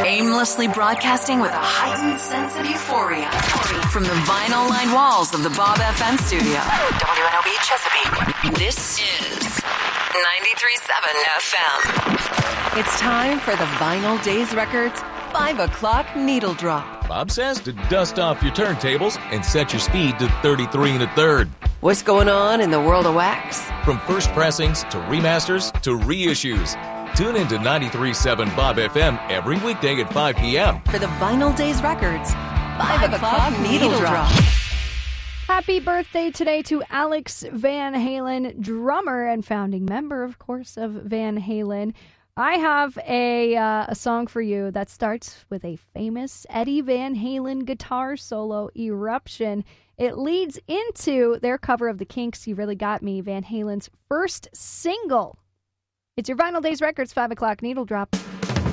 Aimlessly broadcasting with a heightened sense of euphoria from the vinyl-lined walls of the Bob FM studio. WNOB Chesapeake. This is 93.7 FM. It's time for the Vinyl Days Records 5 o'clock needle drop. Bob says to dust off your turntables and set your speed to 33 1/3. What's going on in the world of wax? From first pressings to remasters to reissues. Tune in to 93.7 Bob FM every weekday at 5 p.m. for the Vinyl Days Records 5 o'clock needle drop. Happy birthday today to Alex Van Halen, drummer and founding member, of course, of Van Halen. I have a song for you that starts with a famous Eddie Van Halen guitar solo, Eruption. It leads into their cover of The Kinks' You Really Got Me, Van Halen's first single. It's your Vinyl Days Records 5 o'clock needle drop.